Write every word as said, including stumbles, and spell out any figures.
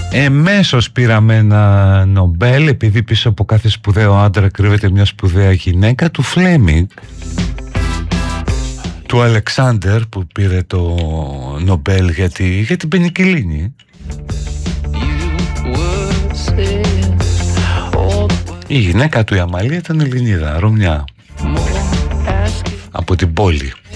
Εμέσως πήραμε ένα Νομπέλ, επειδή πίσω από κάθε σπουδαίο άντρα κρύβεται μια σπουδαία γυναίκα, του Φλέμινγκ, του Αλεξάνδερ, που πήρε το Νομπέλ για, τη, για την πενικυλίνη. Η γυναίκα του η Αμαλία ήταν Ελληνίδα, Ρωμιά, από την πόλη.